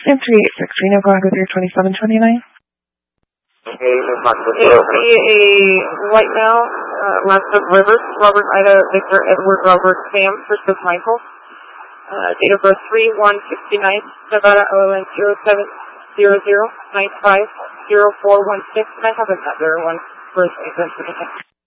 And 386 Reno, go ahead with your 2729. Okay, a white male, last of Rivers, Robert Ida, Victor, Edward, Robert, Sam, Christopher Michael. Date of birth 3/1/69, Nevada, OLN 0700950416. And I have another one for